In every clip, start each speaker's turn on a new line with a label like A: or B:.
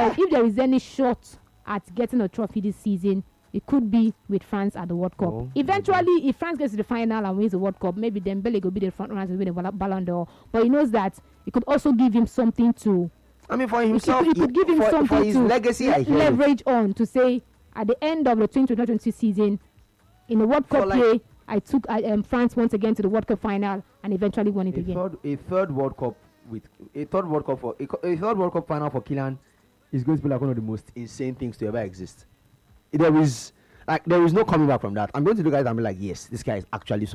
A: if there is any shot at getting a trophy this season, it could be with France at the World Cup. Eventually, if France gets to the final and wins the World Cup, maybe Dembele will be the front runner to win the Ballon d'Or. But he knows that it could also give him something to.
B: I mean, for himself,
A: it could give him something
B: for his
A: to
B: legacy,
A: leverage on to say at the end of the 2020 season, in the World Cup play, I took France once again to the World Cup final and eventually won it again.
B: A third World Cup final for Kylian is going to be like one of the most insane things to ever exist. There is no coming back from that. I'm going to look at it and be like, yes, this guy is actually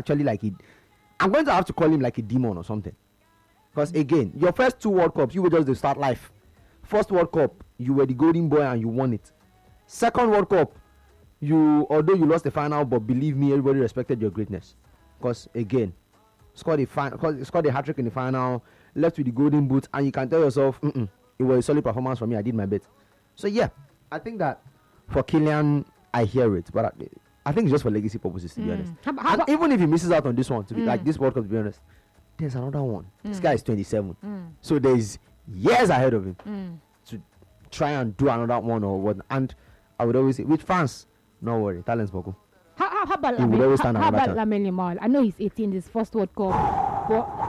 B: I'm going to have to call him like a demon or something. Because again, your first 2 World Cups, you were just the start life. First World Cup, you were the golden boy and you won it. Second World Cup, although you lost the final, but believe me, everybody respected your greatness. Because again, scored a hat-trick in the final, left with the golden boot, and you can tell yourself, it was a solid performance for me. I did my bit. So yeah, I think that for Kylian, I hear it, but I think it's just for legacy purposes, to be honest. And even if he misses out on this one, to be like this World Cup, to be honest, there's another one. This guy is 27, so there's years ahead of him to try and do another one or what. And I would always say, with France, no worry, talent's Boko.
A: How about Lamine Yamal? I know he's 18, his first World Cup,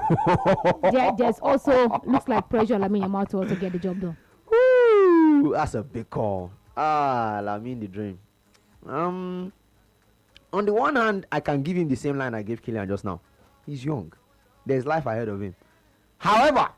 A: but there's also looks like pressure on Lamine Yamal to also get the job done.
B: Ooh, that's a big call. Lamine the dream. On the one hand, I can give him the same line I gave Kylian just now. He's young. There's life ahead of him. However,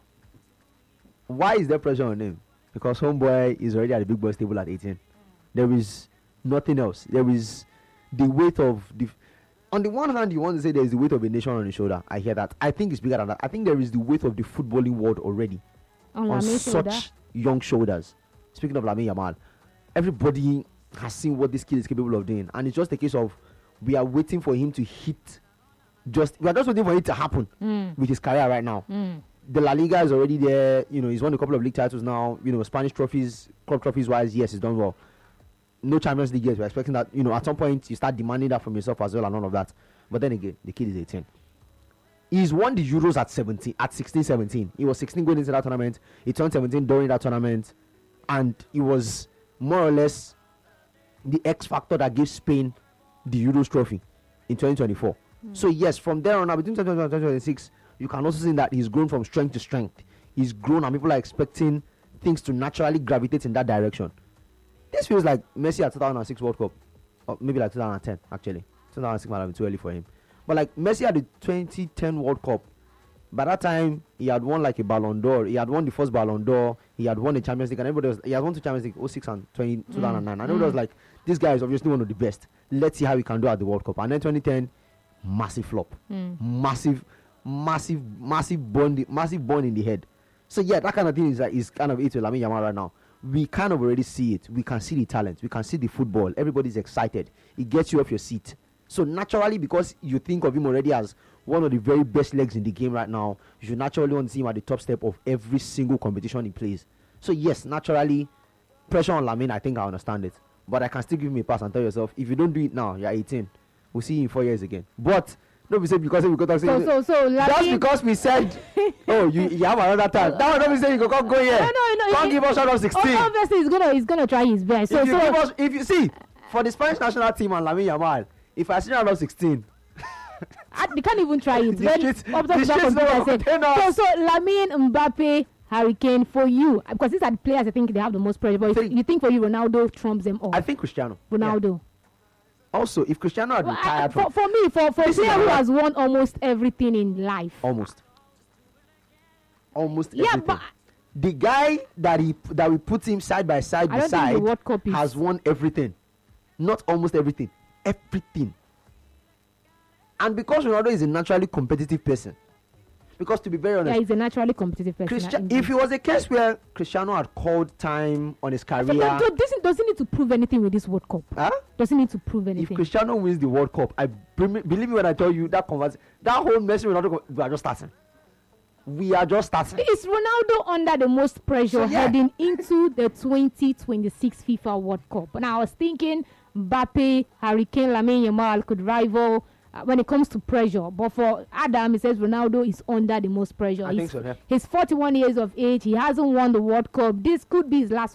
B: why is there pressure on him? Because homeboy is already at the big boys table at 18. There is nothing else. There is the weight of on the one hand, you want to say there is the weight of a nation on his shoulder. I hear that. I think it's bigger than that. I think there is the weight of the footballing world already on such young shoulders. Speaking of Lamine Yamal, everybody has seen what this kid is capable of doing, and it's just a case of we are waiting for him to hit. We are just waiting for it to happen with his career right now. The La Liga is already there. He's won a couple of league titles now. Spanish trophies, club trophies wise, yes, he's done well. No Champions League yet. We're expecting that. At some point you start demanding that from yourself as well, and all of that. But then again, the kid is 18. He's won the Euros at 16, 17. He was 16 going into that tournament. He turned 17 during that tournament, and he was more or less the X factor that gave Spain the Euros trophy in 2024. So yes, from there on, between 2020 and 2026, you can also see that he's grown from strength to strength. He's grown, and people are expecting things to naturally gravitate in that direction. This feels like Messi at 2006 World Cup, or maybe like 2010 actually. 2006 might have been too early for him. But like Messi at the 2010 World Cup, by that time he had won like a Ballon d'Or. He had won the first Ballon d'Or. He had won the Champions League, and he had won the Champions League 06 and 2009. I know it was like, this guy is obviously one of the best. Let's see how he can do at the World Cup. And then 2010, massive flop, massive burn in the head. So yeah, that kind of thing is kind of it with Lamine Yamal right now. We kind of already see it. We can see the talent. We can see the football. Everybody's excited. It gets you off your seat. So naturally, because you think of him already as one of the very best legs in the game right now, you should naturally want to see him at the top step of every single competition he plays. So yes, naturally, pressure on Lamine, I think I understand it. But I can still give him a pass and tell yourself, if you don't do it now, you're 18. We'll see you in 4 years again. But don't be saying because we got to say just because we said you have another time. That one don't be saying you can't go here. No. Can't give us out of 16.
A: Obviously he's gonna try his best.
B: If you see for the Spanish national team and Lamine Yamal, if I see out of 16,
A: they can't even try it. So Lamine, Mbappe, Harry Kane for you, because these are the players I think they have the most pressure. But you think for you Ronaldo trumps them all?
B: I think Cristiano.
A: Ronaldo. Yeah.
B: Also, if Cristiano had retired
A: for me, for a player who has won almost everything in life.
B: Almost everything. Yeah, but the guy that we put him side by side beside has won everything. Not almost everything. Everything. And because Ronaldo is a naturally competitive person, because to be very honest,
A: he's a naturally competitive person.
B: If it was a case where Cristiano had called time on his career,
A: doesn't need to prove anything with this World Cup. Doesn't need to prove anything.
B: If Cristiano wins the World Cup, believe me when I tell you that whole Messi Ronaldo, we are just starting.
A: Is Ronaldo under the most pressure heading into the 2026 FIFA World Cup? And I was thinking Mbappe, Harry Kane, Lamine Yamal could rival when it comes to pressure. But for Adam, he says Ronaldo is under the most pressure.
B: I think so, yeah.
A: He's 41 years of age. He hasn't won the World Cup. This could be his last